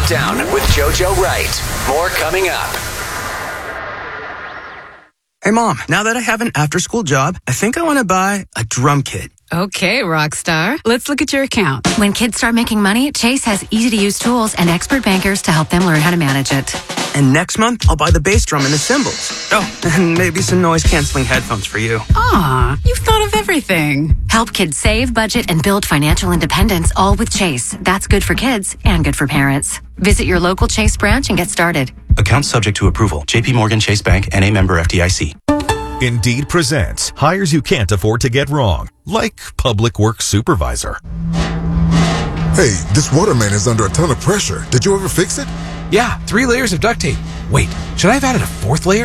Countdown with JoJo Wright. More coming up. Hey, Mom, now that I have an after-school job, I think I want to buy a drum kit. Okay, Rockstar. Let's look at your account. When kids start making money, Chase has easy-to-use tools and expert bankers to help them learn how to manage it. And next month, I'll buy the bass drum and the cymbals. Oh, and maybe some noise-canceling headphones for you. Aw, you've thought of everything. Help kids save, budget, and build financial independence, all with Chase. That's good for kids and good for parents. Visit your local Chase branch and get started. Account subject to approval. J.P. Morgan Chase Bank, N.A. member FDIC. Indeed presents hires you can't afford to get wrong, like public works supervisor. Hey, this waterman is under a ton of pressure. Did you ever fix it? Yeah, 3 layers of duct tape. Wait, should I have added a 4th layer?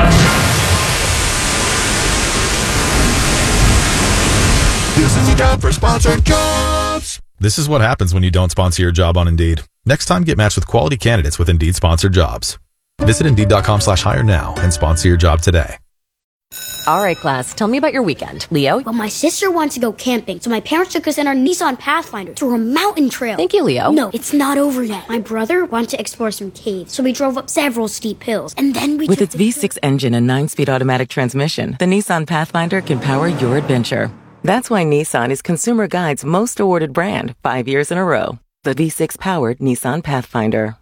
This is a job for sponsored jobs. This is what happens when you don't sponsor your job on Indeed. Next time, get matched with quality candidates with Indeed sponsored jobs. Visit Indeed.com/hire now and sponsor your job today. All right, class, tell me about your weekend. Leo? Well, my sister wants to go camping, so my parents took us in our Nissan Pathfinder through a mountain trail. Thank you, Leo. No, it's not over yet. My brother wanted to explore some caves, so we drove up several steep hills, and then we With its V6 engine and 9-speed automatic transmission, the Nissan Pathfinder can power your adventure. That's why Nissan is Consumer Guide's most awarded brand 5 years in a row. The V6-powered Nissan Pathfinder.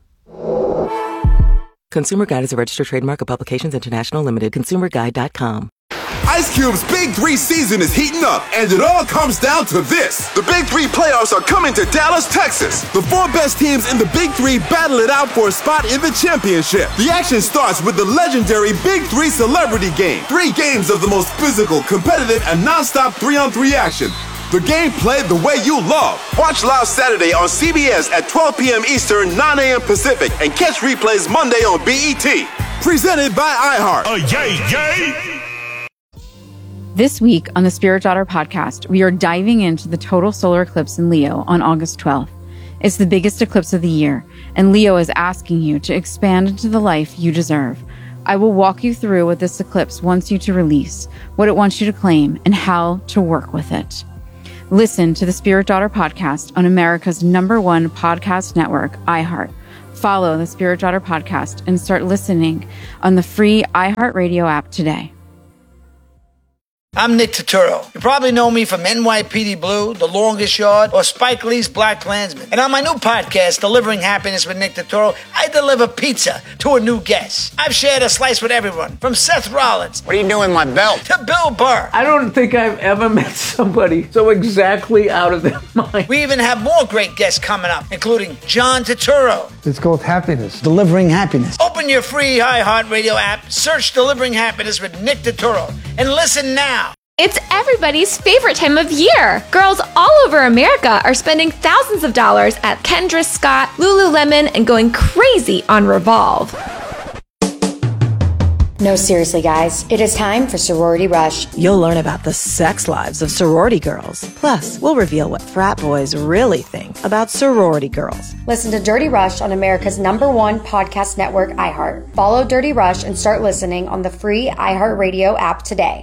Consumer Guide is a registered trademark of Publications International Limited. ConsumerGuide.com. Ice Cube's Big 3 season is heating up, and it all comes down to this. The Big 3 playoffs are coming to Dallas, Texas. The 4 best teams in the Big 3 battle it out for a spot in the championship. The action starts with the legendary Big 3 Celebrity Game. 3 games of the most physical, competitive, and non-stop 3-on-3 action. The game played the way you love. Watch live Saturday on CBS at 12 p.m. Eastern, 9 a.m. Pacific, and catch replays Monday on BET. Presented by iHeart. Yay! This week on the Spirit Daughter podcast, we are diving into the total solar eclipse in Leo on August 12th. It's the biggest eclipse of the year, and Leo is asking you to expand into the life you deserve. I will walk you through what this eclipse wants you to release, what it wants you to claim, and how to work with it. Listen to the Spirit Daughter podcast on America's #1 podcast network, iHeart. Follow the Spirit Daughter podcast and start listening on the free iHeartRadio app today. I'm Nick Turturro. You probably know me from NYPD Blue, The Longest Yard, or Spike Lee's Black Klansman. And on my new podcast, Delivering Happiness with Nick Turturro, I deliver pizza to a new guest. I've shared a slice with everyone, from Seth Rollins. What are you doing with my belt? To Bill Burr. I don't think I've ever met somebody so exactly out of their mind. We even have more great guests coming up, including John Turturro. It's called Happiness, Delivering Happiness. Open your free iHeartRadio app, search Delivering Happiness with Nick Turturro, and listen now. It's everybody's favorite time of year. Girls all over America are spending thousands of dollars at Kendra Scott, Lululemon, and going crazy on Revolve. No, seriously, guys. It is time for Sorority Rush. You'll learn about the sex lives of sorority girls. Plus, we'll reveal what frat boys really think about sorority girls. Listen to Dirty Rush on America's #1 podcast network, iHeart. Follow Dirty Rush and start listening on the free iHeartRadio app today.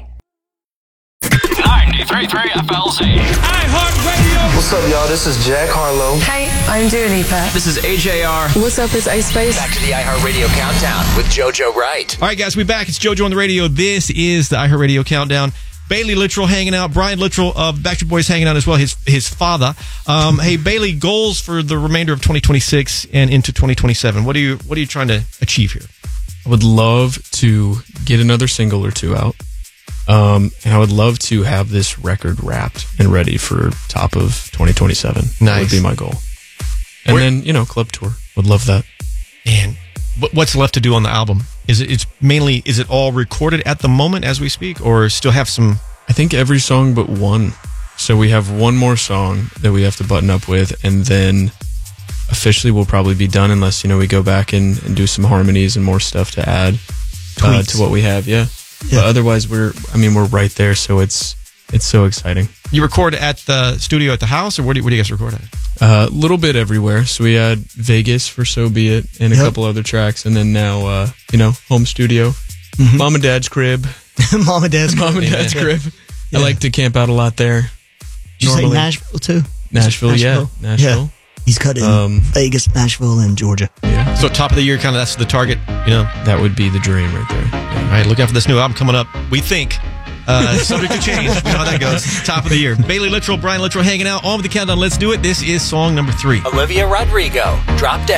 93.3 FLZ. iHeartRadio. What's up, y'all? This is Jack Harlow. Hey, I'm Dua Lipa. This is AJR. What's up, it's Ice Spice. Back to the iHeartRadio Countdown with JoJo Wright. All right, guys, we're back. It's JoJo on the radio. This is the iHeartRadio Countdown. Bailey Littrell hanging out. Brian Littrell of Backstreet Boys hanging out as well, his father. Hey, Bailey, goals for the remainder of 2026 and into 2027. What are you trying to achieve here? I would love to get another single or two out. And I would love to have this record wrapped and ready for top of 2027. Nice. That would be my goal. And then, club tour. Would love that. Man, what's left to do on the album? Is it all recorded at the moment as we speak, or still have some? I think every song but one. So we have one more song that we have to button up with, and then officially we'll probably be done unless, we go back and do some harmonies and more stuff to add to what we have. Yeah. But otherwise, we're right there, so it's so exciting. You record at the studio at the house, or where do you guys record at? A little bit everywhere. So we had Vegas for So Be It and a couple other tracks, and then now, home studio, mom and dad's crib. Mom and dad's crib. I like to camp out a lot there. Did you say Nashville, too? Nashville. Yeah. Nashville. He's cut in Vegas, Nashville, and Georgia. Yeah. So top of the year, kind of that's the target, That would be the dream right there. All right, look out for this new album coming up. We think. Subject to change. We know how that goes. Top of the year. Bailey Littrell, Brian Littrell hanging out on with the countdown. Let's do it. This is song number 3. Olivia Rodrigo, Drop Dead.